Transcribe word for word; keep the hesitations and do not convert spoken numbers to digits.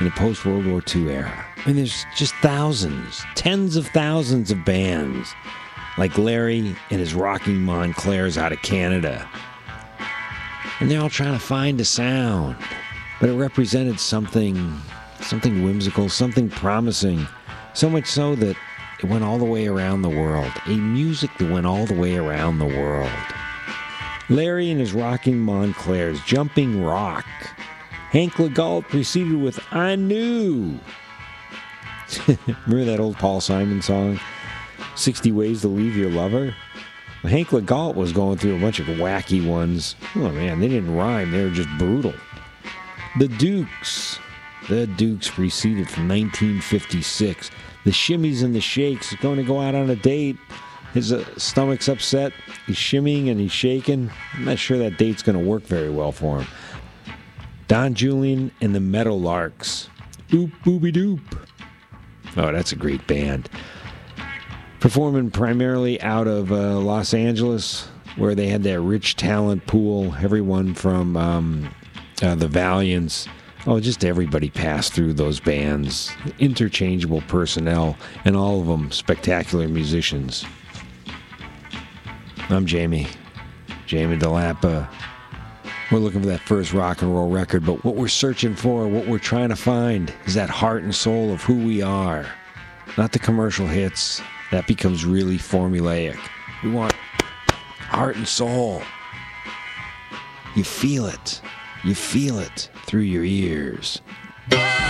in the post-World War Two era. I mean, there's just thousands, tens of thousands of bands, like Larry and his Rocking Montclairs out of Canada. And they're all trying to find a sound. But it represented something, something whimsical, something promising. So much so that it went all the way around the world. A music that went all the way around the world. Larry and his Rocking Montclairs, Jumping Rock. Hank LeGault preceded with I Knew. Remember that old Paul Simon song? sixty Ways to Leave Your Lover? Well, Hank LeGault was going through a bunch of wacky ones. Oh man, they didn't rhyme, they were just brutal. The Dukes. The Dukes preceded from nineteen fifty-six. The Shimmies and the Shakes going to go out on a date. His uh, stomach's upset. He's shimmying and he's shaking. I'm not sure that date's going to work very well for him. Don Julian and the Meadowlarks. Oop booby doop. Oh, that's a great band. Performing primarily out of uh, Los Angeles, where they had that rich talent pool. Everyone from um, uh, the Valiants. Oh, just everybody passed through those bands. Interchangeable personnel, and all of them spectacular musicians. I'm Jamie. Jamie DeLappa. We're looking for that first rock and roll record, but what we're searching for, what we're trying to find, is that heart and soul of who we are. Not the commercial hits. That becomes really formulaic. We want heart and soul. You feel it. You feel it through your ears.